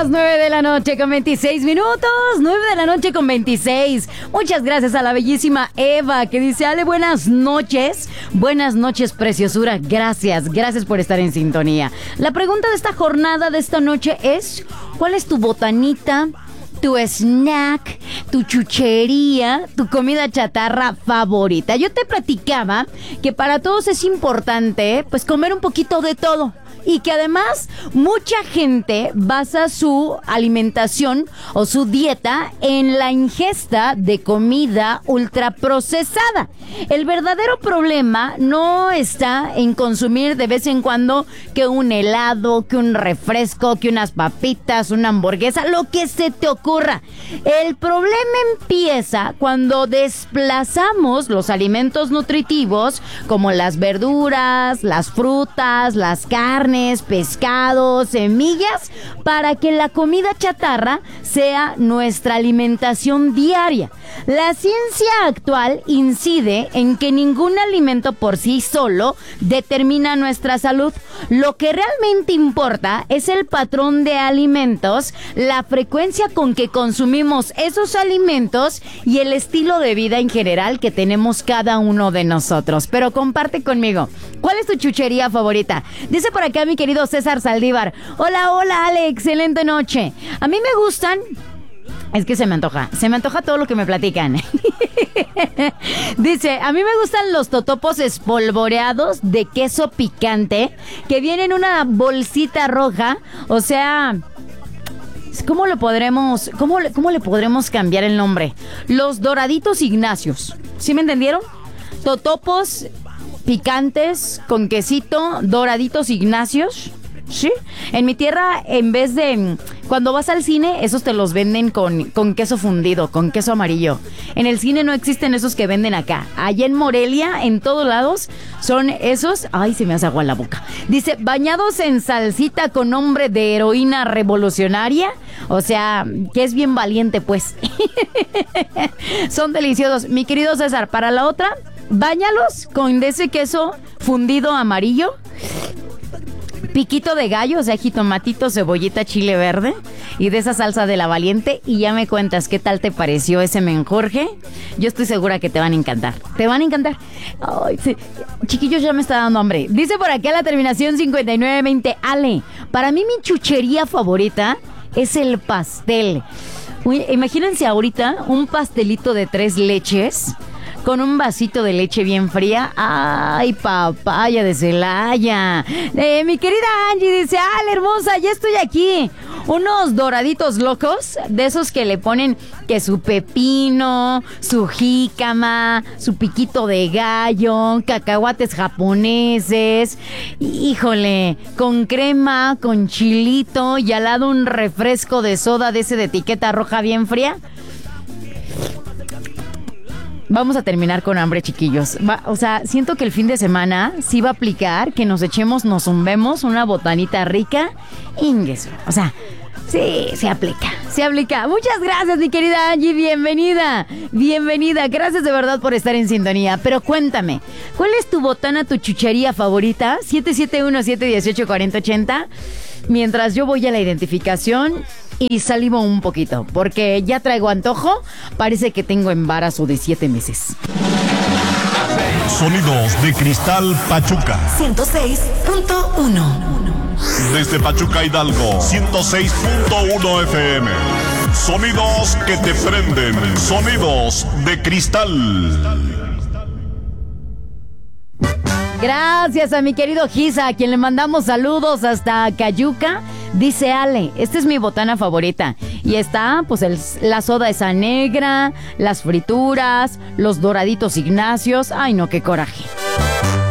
las 9 de la noche con 26 minutos. 9 de la noche con 26. Muchas gracias a la bellísima Eva que dice: Ale, buenas noches. Buenas noches, preciosura. Gracias por estar en sintonía. La pregunta de esta jornada, de esta noche es: ¿cuál es tu botanita, tu snack, tu chuchería, tu comida chatarra favorita? Yo te platicaba que para todos es importante pues comer un poquito de todo. Y que además mucha gente basa su alimentación o su dieta en la ingesta de comida ultraprocesada. El verdadero problema no está en consumir de vez en cuando que un helado, que un refresco, que unas papitas, una hamburguesa, lo que se te ocurra. El problema empieza cuando desplazamos los alimentos nutritivos como las verduras, las frutas, las carnes, pescados, semillas, para que la comida chatarra sea nuestra alimentación diaria. La ciencia actual incide en que ningún alimento por sí solo determina nuestra salud. Lo que realmente importa es el patrón de alimentos, la frecuencia con que consumimos esos alimentos y el estilo de vida en general que tenemos cada uno de nosotros. Pero comparte conmigo, ¿cuál es tu chuchería favorita? Dice por acá mi querido César Saldívar: hola Ale, excelente noche. A mí me gustan... Es que se me antoja todo lo que me platican. Dice: a mí me gustan los totopos espolvoreados de queso picante que vienen en una bolsita roja. O sea, ¿cómo le podremos cambiar el nombre? Los doraditos Ignacios. ¿Sí me entendieron? Totopos picantes con quesito, doraditos Ignacios. ¿Sí? En mi tierra, en vez de... Cuando vas al cine, esos te los venden con queso fundido, con queso amarillo. En el cine no existen esos que venden acá. Allá en Morelia, en todos lados, son esos... Ay, se me hace agua en la boca. Dice: bañados en salsita con nombre de heroína revolucionaria. O sea, que es bien valiente, pues. Son deliciosos. Mi querido César, para la otra, báñalos con de ese queso fundido amarillo, piquito de gallo, o sea, jitomatito, cebollita, chile verde y de esa salsa de la valiente, y ya me cuentas qué tal te pareció ese menjurje. Yo estoy segura que te van a encantar. Te van a encantar. Ay, sí. Chiquillos, ya me está dando hambre. Dice por aquí a la terminación 5920: Ale, para mí mi chuchería favorita es el pastel. Uy, imagínense ahorita un pastelito de 3 leches con un vasito de leche bien fría. ¡Ay, papaya de Celaya! Mi querida Angie dice: ¡Ale, hermosa, ya estoy aquí! Unos doraditos locos, de esos que le ponen que su pepino, su jícama, su piquito de gallo, cacahuates japoneses. Híjole, con crema, con chilito y al lado un refresco de soda de ese de etiqueta roja bien fría. Vamos a terminar con hambre, chiquillos. O sea, siento que el fin de semana sí va a aplicar que nos zumbemos una botanita rica. Ingues. O sea, sí, se aplica. Muchas gracias, mi querida Angie. Bienvenida. Gracias de verdad por estar en sintonía. Pero cuéntame, ¿cuál es tu botana, tu chuchería favorita? 771-718-4080. Mientras yo voy a la identificación y salivo un poquito, porque ya traigo antojo. Parece que tengo embarazo de 7 meses. Sonidos de Cristal Pachuca 106.1. Desde Pachuca, Hidalgo, 106.1 FM. Sonidos que te prenden. Sonidos de cristal. Gracias a mi querido Giza, a quien le mandamos saludos hasta Cayuca. Dice: Ale, esta es mi botana favorita. Y está, pues, la soda esa negra, las frituras, los doraditos Ignacios. Ay, no, qué coraje.